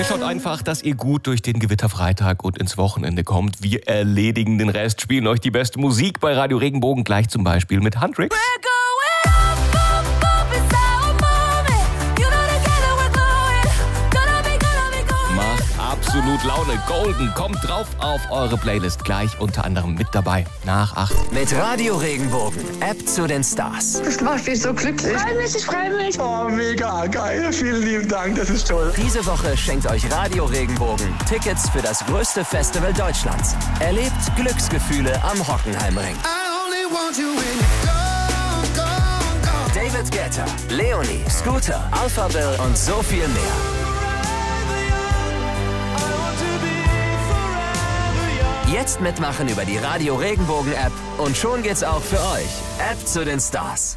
Ihr schaut einfach, dass ihr gut durch den Gewitterfreitag und ins Wochenende kommt. Wir erledigen den Rest, spielen euch die beste Musik bei Radio Regenbogen, gleich zum Beispiel mit Huntrix. Absolut Laune. Golden kommt drauf auf eure Playlist. Gleich unter anderem mit dabei. Nach 8. Mit Radio Regenbogen. App zu den Stars. Das macht mich so glücklich. Ich freue mich. Oh, mega geil. Vielen lieben Dank. Das ist toll. Diese Woche schenkt euch Radio Regenbogen Tickets für das größte Festival Deutschlands. Erlebt Glücksgefühle am Hockenheimring. David Guetta, Leonie, Scooter, Alpha Bill und so viel mehr. Jetzt mitmachen über die Radio Regenbogen App und schon geht's auch für euch. App zu den Stars.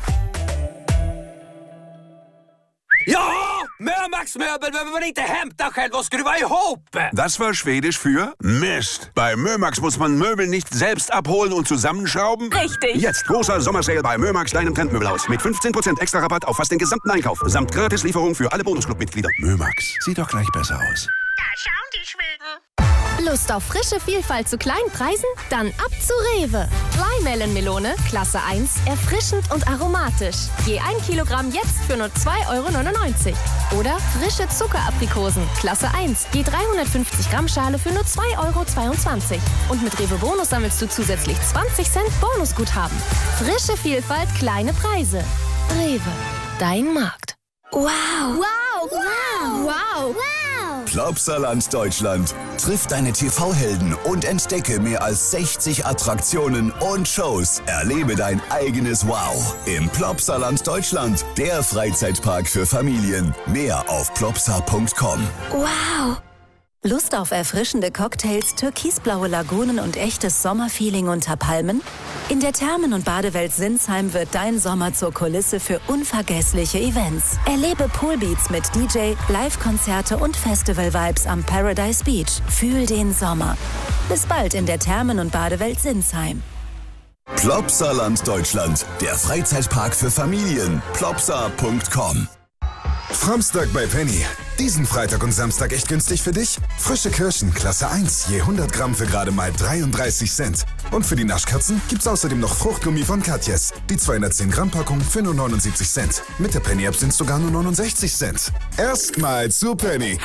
Ja, Mörmax Möbel, wenn man inte hämta själv och skruva ihop. Das war Schwedisch für Mist. Bei Mörmax muss man Möbel nicht selbst abholen und zusammenschrauben. Richtig. Jetzt großer Sommersale bei Mörmax, deinem Trendmöbelhaus. Mit 15% extra Rabatt auf fast den gesamten Einkauf. Samt Gratislieferung für alle Bonusclub-Mitglieder. Mörmax, sieht doch gleich besser aus. Da schauen die Schweden. Lust auf frische Vielfalt zu kleinen Preisen? Dann ab zu Rewe. Flymelon-Melone, Klasse 1, erfrischend und aromatisch. Je 1 Kilogramm jetzt für nur 2,99 €. Oder frische Zuckeraprikosen, Klasse 1, je 350 Gramm Schale für nur 2,22 €. Und mit Rewe Bonus sammelst du zusätzlich 20 Cent Bonusguthaben. Frische Vielfalt, kleine Preise. Rewe, dein Markt. Wow. Wow, wow, wow, wow. Plopsaland Deutschland. Triff deine TV-Helden und entdecke mehr als 60 Attraktionen und Shows. Erlebe dein eigenes Wow im Plopsaland Deutschland, der Freizeitpark für Familien. Mehr auf plopsa.com. Wow. Lust auf erfrischende Cocktails, türkisblaue Lagunen und echtes Sommerfeeling unter Palmen? In der Thermen- und Badewelt Sinsheim wird dein Sommer zur Kulisse für unvergessliche Events. Erlebe Poolbeats mit DJ, Live-Konzerte und Festival-Vibes am Paradise Beach. Fühl den Sommer. Bis bald in der Thermen- und Badewelt Sinsheim. Plopsaland Deutschland, der Freizeitpark für Familien. Plopsa.com. Framstag bei Penny. Diesen Freitag und Samstag echt günstig für dich? Frische Kirschen, Klasse 1, je 100 Gramm für gerade mal 33 Cent. Und für die Naschkatzen gibt's außerdem noch Fruchtgummi von Katjes. Die 210 Gramm Packung für nur 79 Cent. Mit der Penny-App sind's sogar nur 69 Cent. Erstmal zu Penny.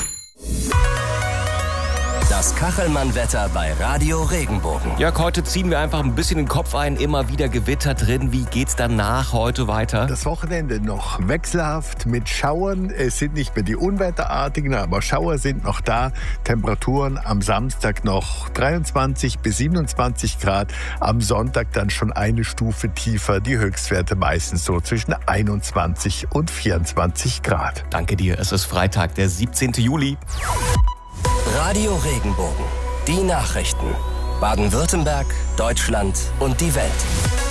Das Kachelmann-Wetter bei Radio Regenbogen. Jörg, heute ziehen wir einfach ein bisschen den Kopf ein, immer wieder Gewitter drin. Wie geht's danach heute weiter? Das Wochenende noch wechselhaft mit Schauern. Es sind nicht mehr die unwetterartigen, aber Schauer sind noch da. Temperaturen am Samstag noch 23 bis 27 Grad. Am Sonntag dann schon eine Stufe tiefer. Die Höchstwerte meistens so zwischen 21 und 24 Grad. Danke dir. Es ist Freitag, der 17. Juli. Radio Regenbogen. Die Nachrichten. Baden-Württemberg, Deutschland und die Welt.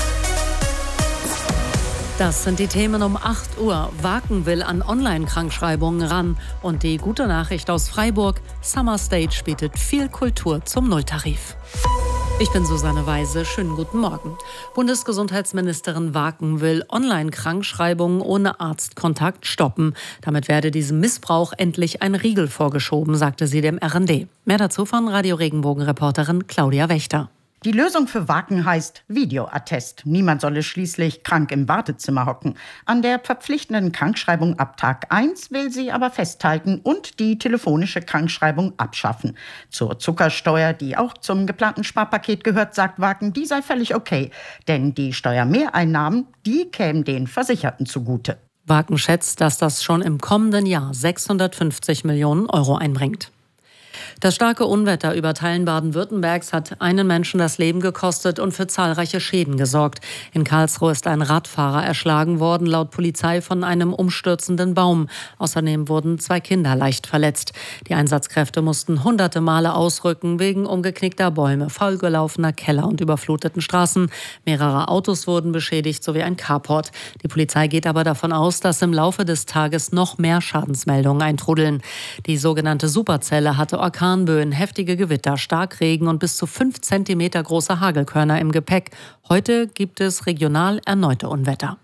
Das sind die Themen um 8 Uhr. Waken will an Online-Krankschreibungen ran. Und die gute Nachricht aus Freiburg: Summer Stage bietet viel Kultur zum Nulltarif. Ich bin Susanne Weise. Schönen guten Morgen. Bundesgesundheitsministerin Waken will Online-Krankschreibungen ohne Arztkontakt stoppen. Damit werde diesem Missbrauch endlich ein Riegel vorgeschoben, sagte sie dem RND. Mehr dazu von Radio Regenbogen-Reporterin Claudia Wächter. Die Lösung für Waken heißt Videoattest. Niemand solle schließlich krank im Wartezimmer hocken. An der verpflichtenden Krankschreibung ab Tag 1 will sie aber festhalten und die telefonische Krankschreibung abschaffen. Zur Zuckersteuer, die auch zum geplanten Sparpaket gehört, sagt Waken, die sei völlig okay. Denn die Steuermehreinnahmen, die kämen den Versicherten zugute. Waken schätzt, dass das schon im kommenden Jahr 650 Millionen € einbringt. Das starke Unwetter über Teilen Baden-Württembergs hat einen Menschen das Leben gekostet und für zahlreiche Schäden gesorgt. In Karlsruhe ist ein Radfahrer erschlagen worden, laut Polizei von einem umstürzenden Baum. Außerdem wurden 2 Kinder leicht verletzt. Die Einsatzkräfte mussten hunderte Male ausrücken wegen umgeknickter Bäume, faulgelaufener Keller und überfluteten Straßen. Mehrere Autos wurden beschädigt sowie ein Carport. Die Polizei geht aber davon aus, dass im Laufe des Tages noch mehr Schadensmeldungen eintrudeln. Die sogenannte Superzelle hatte Orkanböen, heftige Gewitter, Starkregen und bis zu 5 Zentimeter große Hagelkörner im Gepäck. Heute gibt es regional erneute Unwetter.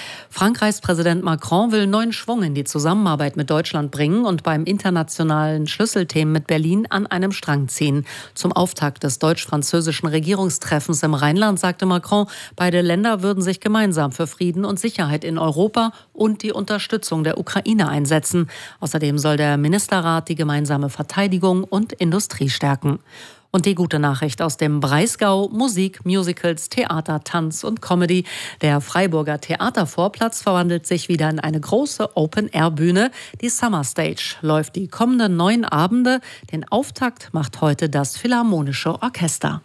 Frankreichs Präsident Macron will neuen Schwung in die Zusammenarbeit mit Deutschland bringen und beim internationalen Schlüsselthemen mit Berlin an einem Strang ziehen. Zum Auftakt des deutsch-französischen Regierungstreffens im Rheinland sagte Macron, beide Länder würden sich gemeinsam für Frieden und Sicherheit in Europa und die Unterstützung der Ukraine einsetzen. Außerdem soll der Ministerrat die gemeinsame Verteidigung und Industrie stärken. Und die gute Nachricht aus dem Breisgau: Musik, Musicals, Theater, Tanz und Comedy. Der Freiburger Theatervorplatz verwandelt sich wieder in eine große Open-Air-Bühne. Die Summer Stage läuft die kommenden 9 Abende. Den Auftakt macht heute das Philharmonische Orchester.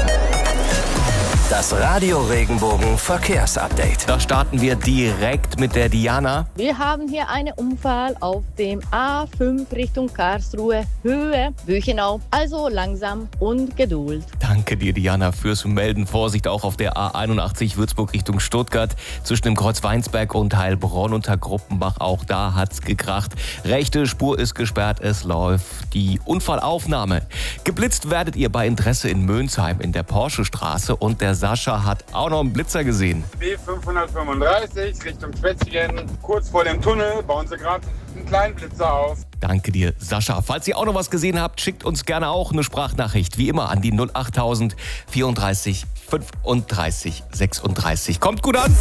Das Radio Regenbogen Verkehrsupdate. Da starten wir direkt mit der Diana. Wir haben hier einen Unfall auf dem A5 Richtung Karlsruhe, Höhe Büchenau. Also langsam und Geduld. Danke dir, Diana, fürs Melden. Vorsicht auch auf der A81 Würzburg Richtung Stuttgart. Zwischen dem Kreuz Weinsberg und Heilbronn unter Gruppenbach. Auch da hat's gekracht. Rechte Spur ist gesperrt. Es läuft die Unfallaufnahme. Geblitzt werdet ihr bei Interesse in Mönsheim in der Porschestraße. Und der Sascha hat auch noch einen Blitzer gesehen. B535 Richtung Schwetzingen. Kurz vor dem Tunnel bauen sie gerade einen kleinen Blitzer auf. Danke dir, Sascha. Falls ihr auch noch was gesehen habt, schickt uns gerne auch eine Sprachnachricht. Wie immer an die 08000 34 35 36. Kommt gut an!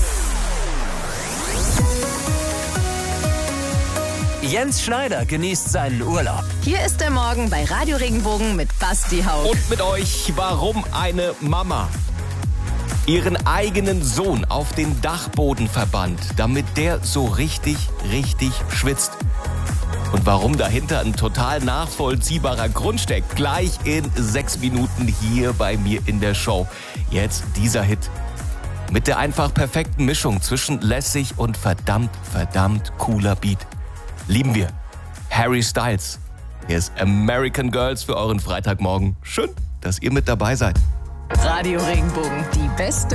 Jens Schneider genießt seinen Urlaub. Hier ist der Morgen bei Radio Regenbogen mit Basti Haug. Und mit euch, warum eine Mama ihren eigenen Sohn auf den Dachboden verbannt, damit der so richtig schwitzt. Und warum dahinter ein total nachvollziehbarer Grund steckt, gleich in 6 Minuten hier bei mir in der Show. Jetzt dieser Hit mit der einfach perfekten Mischung zwischen lässig und verdammt cooler Beat. Lieben wir. Harry Styles. Hier ist American Girls für euren Freitagmorgen. Schön, dass ihr mit dabei seid. Radio Regenbogen, die beste